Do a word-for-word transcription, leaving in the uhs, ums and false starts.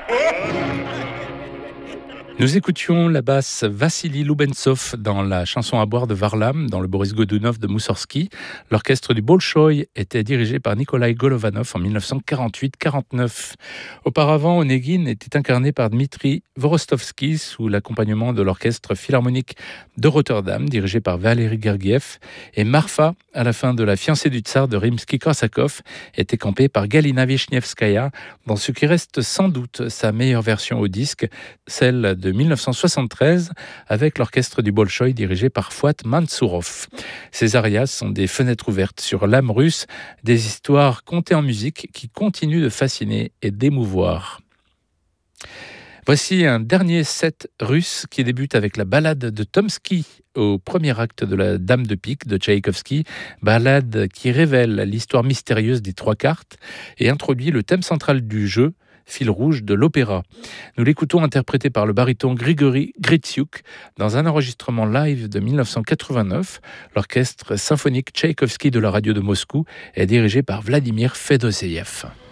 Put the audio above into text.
Nous écoutions la basse Vassili Loubentsov dans la chanson à boire de Varlam, dans le Boris Godunov de Moussorski. L'orchestre du Bolchoï était dirigé par Nikolai Golovanov en dix-neuf cent quarante-huit quarante-neuf. Auparavant, Onegin était incarné par Dmitri Vorostovski sous l'accompagnement de l'orchestre philharmonique de Rotterdam, dirigé par Valéry Gergiev. Et Marfa, à la fin de La fiancée du tsar de Rimsky-Korsakov, était campée par Galina Vishnevskaya dans ce qui reste sans doute sa meilleure version au disque, celle de dix-neuf cent soixante-treize, avec l'orchestre du Bolchoï dirigé par Fouad Mansourov. Ces arias sont des fenêtres ouvertes sur l'âme russe, des histoires contées en musique qui continuent de fasciner et d'émouvoir. Voici un dernier set russe qui débute avec la ballade de Tomsky au premier acte de la Dame de pique de Tchaïkovski, ballade qui révèle l'histoire mystérieuse des trois cartes et introduit le thème central du jeu, fil rouge de l'opéra. Nous l'écoutons interprété par le baryton Grigory Gritsuk dans un enregistrement live de dix-neuf cent quatre-vingt-neuf. L'orchestre symphonique Tchaïkovski de la radio de Moscou est dirigé par Vladimir Fedoseev.